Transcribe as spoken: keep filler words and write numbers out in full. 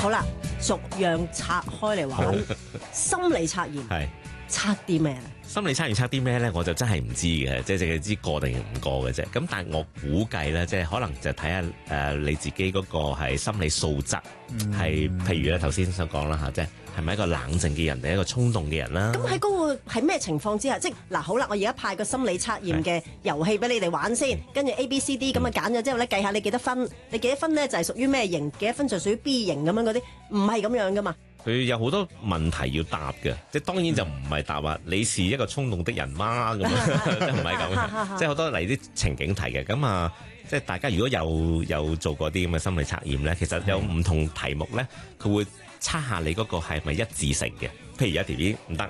好啦，逐樣拆開嚟玩。心理測驗係測啲咩咧？ 心理測驗測啲咩咧？我就真係唔知嘅，即係淨係知過定唔過嘅啫。咁但係我估計咧，即係可能就睇下誒你自己嗰個係心理素質，係、嗯、譬如咧頭先所講啦嚇，即係係咪一個冷靜嘅人定一個衝動嘅人啦？ 咁喺嗰個係咩情況之下？即係嗱，好啦，我而家派個心理測驗嘅遊戲俾你哋玩先，跟住 A、B、C、D 咁啊揀咗之後咧，計下你幾多分？你幾多分咧就係屬於咩型？幾多分就屬於 B 型咁樣嗰啲？唔係咁樣噶嘛。 佢有好多問題要答嘅，即係當然就唔係答話你是一個衝動的人嗎咁樣，即係唔係咁，即係好多嚟啲情景題嘅。咁啊，即係大家如果有有做過啲咁嘅心理測驗咧，其實有唔同題目咧，佢會測下你嗰個係咪一致性嘅。譬如有條片唔得，